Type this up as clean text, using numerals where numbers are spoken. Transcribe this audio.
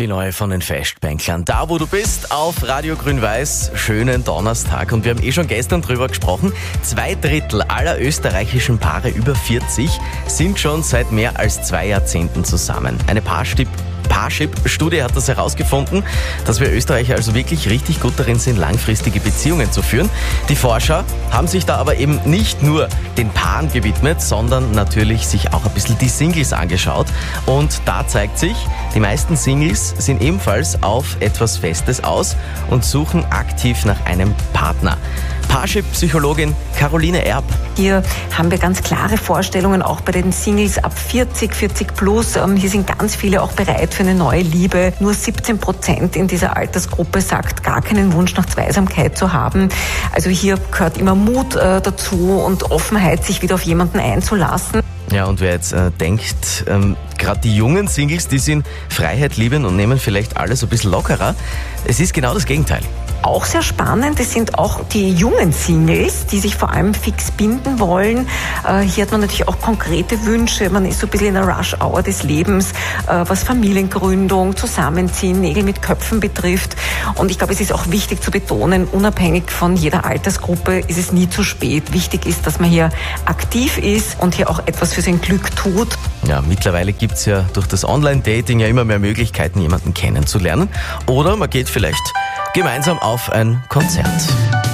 Die neue von den Festbänklern. Da, wo du bist, auf Radio Grün-Weiß. Schönen Donnerstag. Und wir haben schon gestern drüber gesprochen. 2/3 aller österreichischen Paare über 40 sind schon seit mehr als 2 Jahrzehnten zusammen. Eine Parship-Studie hat das herausgefunden, dass wir Österreicher also wirklich richtig gut darin sind, langfristige Beziehungen zu führen. Die Forscher haben sich da aber eben nicht nur den Paaren gewidmet, sondern natürlich sich auch ein bisschen die Singles angeschaut. Und da zeigt sich, die meisten Singles sind ebenfalls auf etwas Festes aus und suchen aktiv nach einem Partner. Parship-Psychologin Caroline Erb. Hier haben wir ganz klare Vorstellungen, auch bei den Singles ab 40 plus. Hier sind ganz viele auch bereit für eine neue Liebe. Nur 17% in dieser Altersgruppe sagt, gar keinen Wunsch nach Zweisamkeit zu haben. Also hier gehört immer Mut dazu und Offenheit, sich wieder auf jemanden einzulassen. Ja, und wer jetzt denkt, gerade die jungen Singles, die sind Freiheit lieben und nehmen vielleicht alles ein bisschen lockerer. Es ist genau das Gegenteil. Auch sehr spannend, das sind auch die jungen Singles, die sich vor allem fix binden wollen. Hier hat man natürlich auch konkrete Wünsche. Man ist so ein bisschen in der Rush-Hour des Lebens, was Familiengründung, Zusammenziehen, Nägel mit Köpfen betrifft. Und ich glaube, es ist auch wichtig zu betonen, unabhängig von jeder Altersgruppe ist es nie zu spät. Wichtig ist, dass man hier aktiv ist und hier auch etwas für sein Glück tut. Ja, mittlerweile gibt es ja durch das Online-Dating ja immer mehr Möglichkeiten, jemanden kennenzulernen. Oder man geht vielleicht gemeinsam auf ein Konzert.